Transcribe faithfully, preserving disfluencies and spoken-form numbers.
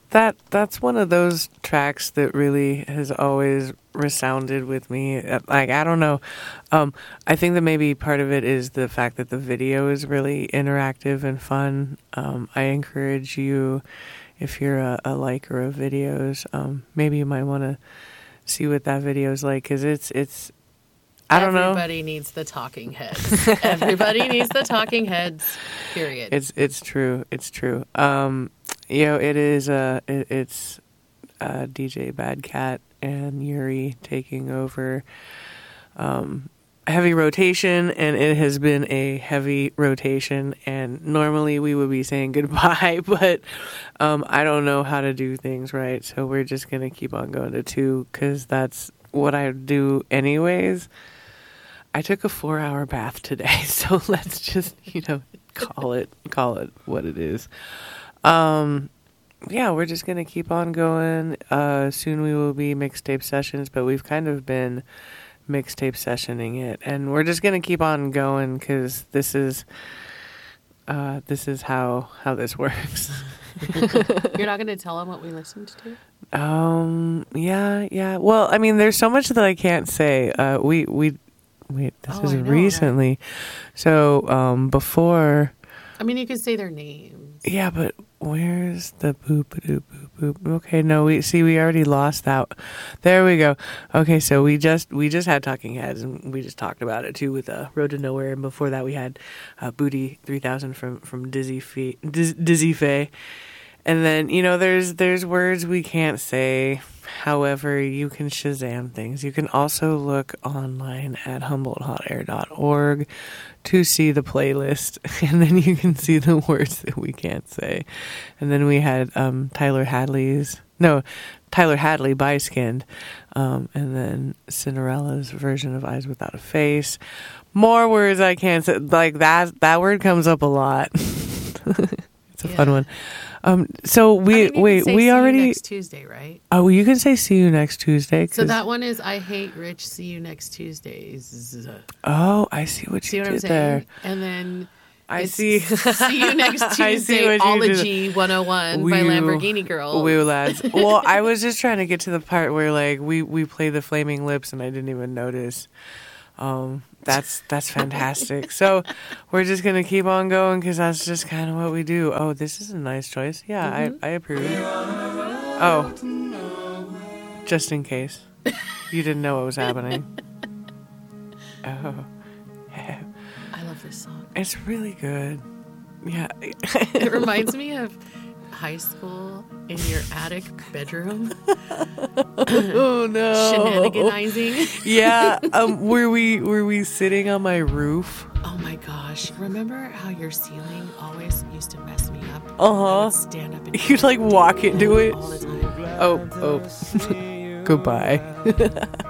that that's one of those tracks that really has always resounded with me. Like, I don't know. Um, I think that maybe part of it is the fact that the video is really interactive and fun. Um, I encourage you, if you're a, a liker of videos, um, maybe you might want to see what that video is like, because it's it's. I don't Everybody know. Everybody needs the talking heads. Everybody needs the talking heads. Period. It's it's true. It's true. Um, you know, it is. Uh, it, it's uh, D J Bad Cat and Yuri taking over um, heavy rotation, and it has been a heavy rotation. And normally we would be saying goodbye, but um, I don't know how to do things right, so we're just gonna keep on going to two because that's what I do anyways. I took a four-hour bath today, so let's just, you know, call it call it what it is. Um, yeah, we're just gonna keep on going. Uh, soon we will be mixtape sessions, but we've kind of been mixtape sessioning it, and we're just gonna keep on going because this is uh, this is how how this works. You're not gonna tell them what we listened to? Um. Yeah. Yeah. Well, I mean, there's so much that I can't say. Uh. We. We. Wait. This Oh, is I know, recently. right? So. Um. Before. I mean, you could say their names. Yeah, but where's the boop doop boop boop? Okay. No. We see. We already lost that. There we go. Okay. So we just we just had Talking Heads, and we just talked about it too with uh, Road to Nowhere, and before that we had uh, Booty three thousand from from Dizzy Fee, Diz, Dizzy Faye. And then, you know, there's there's words we can't say. However, you can Shazam things. You can also look online at humboldt hot air dot org to see the playlist. And then you can see the words that we can't say. And then we had um, Tyler Hadley's... No, Tyler Hadley by Skinned. Um, and then Cinderella's version of Eyes Without a Face. More words I can't say. Like, that, that word comes up a lot. It's a Yeah. fun one. Um, so we I mean, you wait, can say we see already. you next Tuesday, right? Oh, you can say see you next Tuesday. So that one is I hate Rich. See you next Tuesdays. Oh, I see what See you what did I'm saying? there. And then I it's see. See you next I see Tuesday. what you did. Ology one oh one Wee- by Lamborghini Girl. Woo lads. Well, I was just trying to get to the part where like we we play the Flaming Lips, and I didn't even notice. Um, that's that's fantastic. So we're just gonna keep on going because that's just kind of what we do. Oh, this is a nice choice. Yeah, Mm-hmm. I I approve. Oh, just in case you didn't know what was happening. Oh, I love this song. it's really good. Yeah. It reminds me of high school in your attic bedroom. Oh no. Shenaniganizing. Yeah. Um. Were we were we sitting on my roof? Oh my gosh. Remember how your ceiling always used to mess me up? Uh I huh. would stand up and You'd like walk into it. all the time. Oh. Oh. Goodbye.